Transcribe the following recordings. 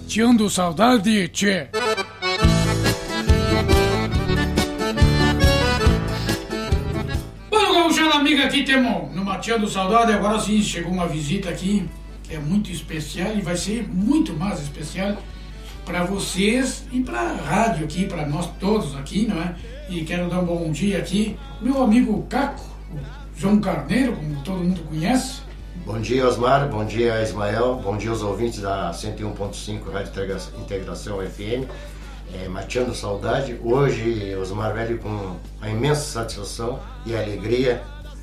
Mateando saudade, tchê. Bom, gauchada amiga, aqui temos no Mateando Saudade. Agora sim, chegou uma visita aqui que é muito especial e vai ser muito mais especial para vocês e para a rádio aqui, para nós todos aqui, não é? E quero dar um bom dia aqui, meu amigo Caco, o João Carneiro, como todo mundo conhece. Bom dia, Osmar, bom dia, Ismael, bom dia aos ouvintes da 101.5 Rádio Integração FM, Mateando Saudade. Hoje, Osmar Velho, com a imensa satisfação e alegria,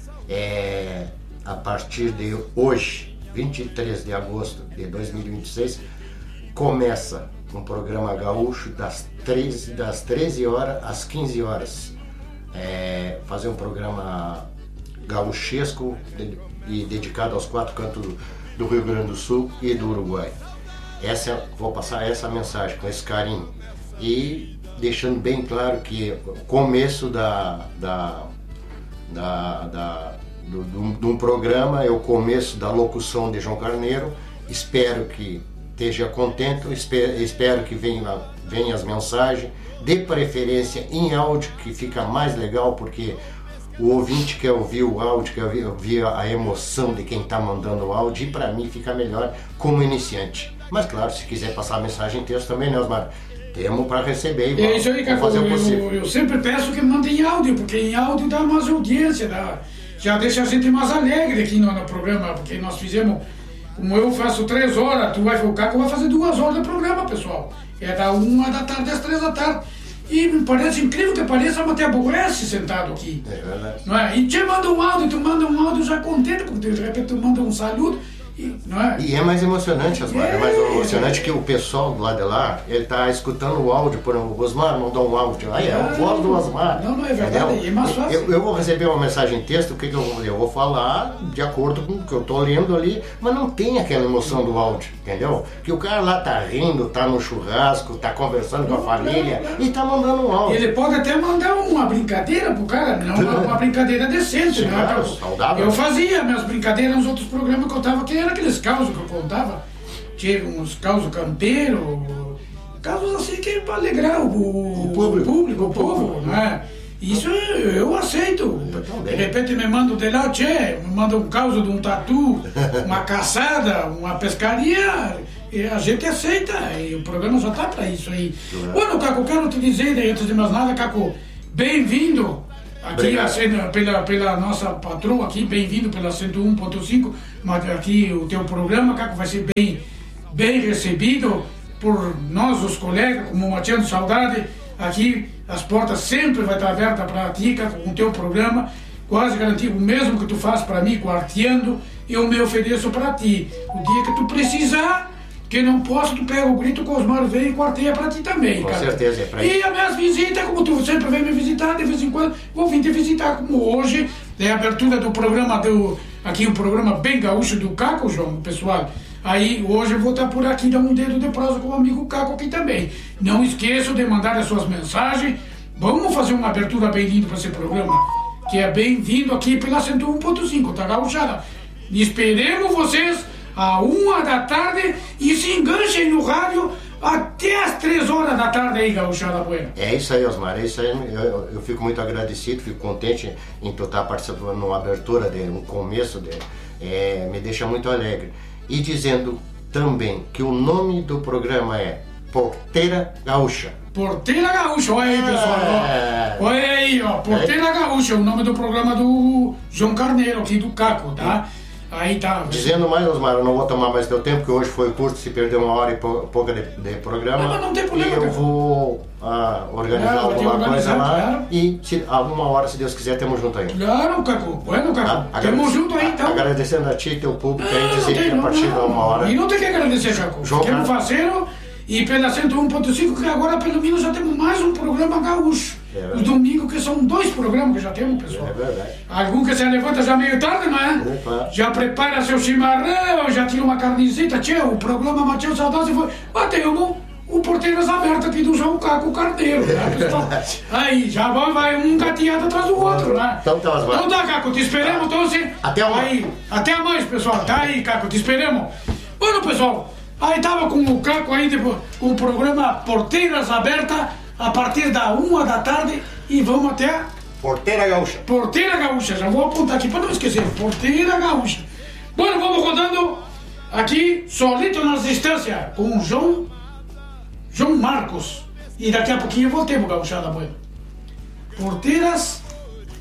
a partir de hoje, 23 de agosto de 2026, começa um programa gaúcho das 13 horas às 15 horas. Fazer um programa gaúchesco e dedicado aos 4 cantos do Rio Grande do Sul e do Uruguai. Vou passar essa mensagem com esse carinho e deixando bem claro que o começo de um programa é o começo da locução de João Carneiro. Espero que esteja contente, espero que venham as mensagens, de preferência em áudio, que fica mais legal, porque o ouvinte quer ouvir o áudio, quer ouvir a emoção de quem está mandando o áudio, e para mim fica melhor como iniciante. Mas claro, se quiser passar a mensagem em texto também, né, Osmar? Temos para receber igual. É isso aí, Caco. Eu sempre peço que mandem em áudio, porque em áudio dá mais audiência, já deixa a gente mais alegre aqui no programa, porque nós fizemos, como eu faço 3 horas, o Caco vai fazer 2 horas de programa, pessoal. É da 1 da tarde às 3 da tarde. E me parece incrível que pareça, mas até aborrece sentado aqui. É verdade. Não é? E te manda um áudio, tu manda um áudio já contente, porque de repente tu manda um saludo. Não é? E é mais emocionante, Osmar. É mais emocionante que o pessoal do lado de lá, ele tá escutando o áudio, por exemplo, o Osmar mandou um áudio. Aí é a voz do Osmar. Não, é verdade. É mais fácil. Eu vou receber uma mensagem em texto, o que eu vou fazer? Eu vou falar de acordo com o que eu tô lendo ali, mas não tem aquela emoção do áudio, entendeu? Que o cara lá tá rindo, tá no churrasco, tá conversando com a família e tá mandando um áudio. Ele pode até mandar uma brincadeira pro cara, não uma brincadeira decente, sim, né? Claro, saudável. Eu fazia minhas brincadeiras nos outros programas que eu tava, que era aqueles causos que eu contava, tinha uns causos campeiros, causos assim que é para alegrar o público, o povo, né? Isso eu aceito. De repente me manda de lá, me manda um caos de um tatu, uma caçada, uma pescaria, e a gente aceita, e o programa já tá para isso aí. Bueno, Caco, quero te dizer, antes de mais nada, Caco, bem-vindo aqui pela nossa patroa aqui, bem-vindo pela 101.5, aqui o teu programa, Caco, vai ser bem recebido por nós, os colegas, como Mateando Saudade. Aqui as portas sempre vai estar abertas para ti, Caco, com o teu programa, quase garantido, o mesmo que tu faz para mim, quarteando, eu me ofereço para ti. O dia que tu precisar, que não posso, tu pega o grito, o Osmar vem e quarteia para ti também, cara. Com certeza, é pra isso. E as minhas visitas, como tu sempre vem me visitar, de vez em quando, vou vir te visitar, como hoje, é a abertura do programa, aqui o programa bem gaúcho do Caco, João, pessoal. Aí hoje eu vou estar por aqui, dar um dedo de prosa com o amigo Caco aqui também. Não esqueçam de mandar as suas mensagens. Vamos fazer uma abertura bem linda para esse programa, que é bem-vindo aqui pela 101.5, tá, gauchada? Esperemos vocês à 1 da tarde e se enganchem no rádio até as 3 horas da tarde aí, gauchada buena. É isso aí, Osmar, é isso aí. Eu fico muito agradecido, fico contente em tu estar participando numa abertura, um começo, me deixa muito alegre. E dizendo também que o nome do programa é Porteira Gaúcha. Porteira Gaúcha, olha aí, pessoal. Olha aí, ó, Porteira Gaúcha, o nome do programa do João Carneiro, aqui do Caco, tá? Aí tá. Dizendo mais, Osmar, eu não vou tomar mais teu tempo, porque hoje foi curto, se perdeu 1 hora e pouca de programa. Mas não tem problema. E eu vou organizar alguma coisa lá. Claro. E alguma hora, se Deus quiser, temos junto aí. Claro, Caco. Bueno, Caco. Temos junto aí, então. Agradecendo a ti e teu público, aí dizer que a partir de 1 hora. E não tem que agradecer, Caco. Temos faceiro e pela 101.5, que agora pelo menos já temos mais um programa gaúcho. Os domingos, que são 2 programas que já temos, pessoal. É verdade. Algum que se levanta já meio tarde, não é? Claro. Já prepara seu chimarrão, já tira uma carnezita. O programa Mateando Saudade foi. Batemos o Porteiras Abertas aqui do João Caco Carneiro, né, pessoal? Aí, já vai um gateado atrás do outro, né? Então tá, Caco, te esperamos, então assim. Até amanhã. Aí, até amanhã, pessoal. Tá aí, Caco, te esperamos. Bueno, pessoal, Aí tava com o Caco aí, com o programa Porteiras Abertas, a partir da 1 da tarde, e vamos até a Porteira Gaúcha. Porteira Gaúcha, já vou apontar aqui para não esquecer, Porteira Gaúcha. Bueno, vamos rodando aqui, solito nas distâncias, com o João Marcos. E daqui a pouquinho voltemos, Gauchada, bueno. Porteiras